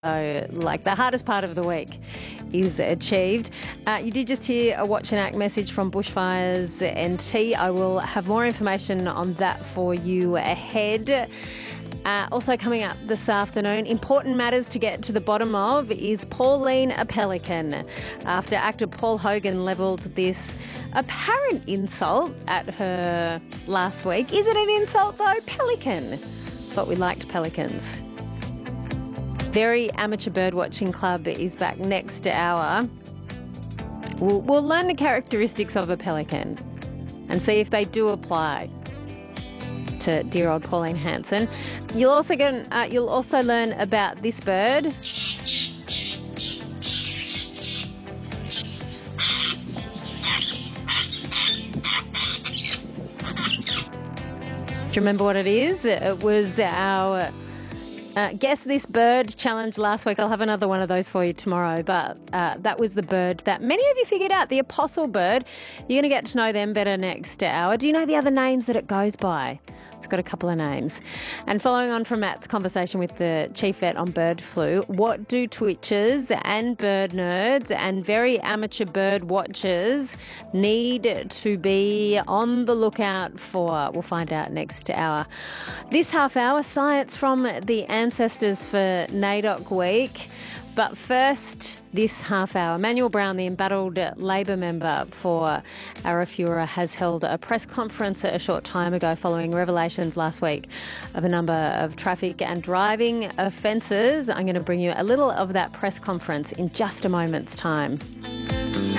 So, like, the hardest part of the week is achieved. You did just hear a Watch and Act message from Bushfires NT. I will have more information on that for you ahead. Also coming up this afternoon, important matters to get to the bottom of. Is Pauline a pelican? After actor Paul Hogan levelled this apparent insult at her last week. Is it an insult though? Pelican. Thought we liked pelicans. Very Amateur Birdwatching Club is back next hour. We'll learn the characteristics of a pelican and see if they do apply to dear old Pauline Hanson. You'll also learn about this bird. Do you remember what it is? It was our Guess This Bird challenge last week. I'll have another one of those for you tomorrow. But that was the bird that many of you figured out, the apostle bird. You're going to get to know them better next hour. Do you know the other names that it goes by? It's got a couple of names. And following on from Matt's conversation with the chief vet on bird flu, what do twitchers and bird nerds and very amateur bird watchers need to be on the lookout for? We'll find out next hour. This half hour, science from the ancestors for NAIDOC Week. But first, this half hour, Manuel Brown, the embattled Labor member for Arafura, has held a press conference a short time ago following revelations last week of a number of traffic and driving offences. I'm going to bring you a little of that press conference in just a moment's time.